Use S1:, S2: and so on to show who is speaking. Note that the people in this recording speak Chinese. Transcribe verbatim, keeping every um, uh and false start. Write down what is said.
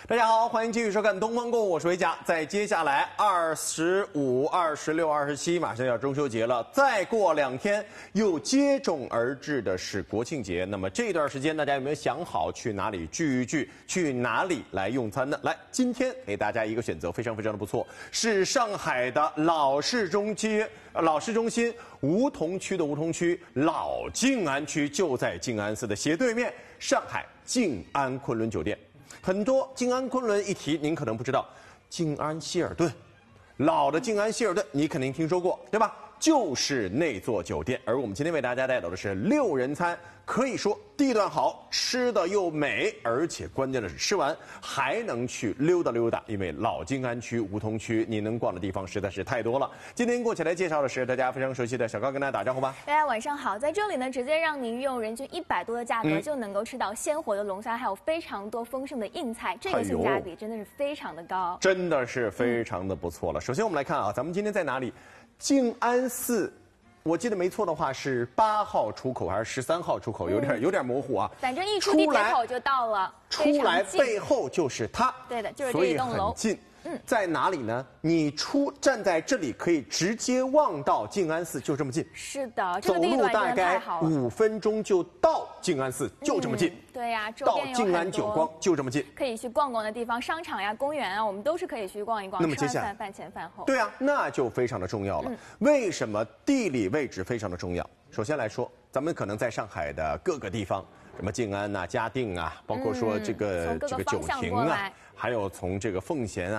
S1: 大家好，欢迎继续收看《东方购物》，我是维嘉。在接下来二十五、二十六、二十七，马上要中秋节了，再过两天又接踵而至的是国庆节。那么这段时间，大家有没有想好去哪里聚一聚，去哪里来用餐呢？来，今天给大家一个选择，非常非常的不错，是上海的老市中街、老市中心梧桐区的梧桐区老静安区，就在静安寺的斜对面，上海静安昆仑酒店。很多静安昆仑一提，您可能不知道，静安希尔顿，老的静安希尔顿，你肯定听说过，对吧？就是那座酒店。而我们今天为大家带到的是六人餐，可以说地段好，吃的又美，而且关键的是吃完还能去溜达溜达，因为老静安区、梧桐区你能逛的地方实在是太多了。今天过起来介绍的是大家非常熟悉的小高，跟大家打招呼吧。
S2: 大家晚上好，在这里呢，直接让您用人均一百多的价格、嗯、就能够吃到鲜活的龙虾，还有非常多丰盛的硬菜，这个性价比真的是非常的高，
S1: 真的是非常的不错了。嗯、首先我们来看啊，咱们今天在哪里？静安寺，我记得没错的话是八号出口还是十三号出口，有点、嗯、有点模糊啊。
S2: 反正一出地铁口就到了，
S1: 出来背后就是它。
S2: 对的，就是这一栋楼，
S1: 所以很近。嗯，在哪里呢？你出站在这里可以直接望到静安寺，就这么近。
S2: 是的，
S1: 走路大概五分钟就到静安寺，就这么近。
S2: 嗯、对呀、啊，
S1: 到静安久光就这么近，
S2: 可以去逛逛的地方，商场呀、公园啊，我们都是可以去逛一逛。
S1: 那么接下来，
S2: 饭前饭后。
S1: 对啊，那就非常的重要了。嗯、为什么地理位置非常的重要？首先来说，咱们可能在上海的各个地方，什么静安呐、嘉定啊，包括说这个、嗯、这个九亭啊，还有从这个奉贤啊。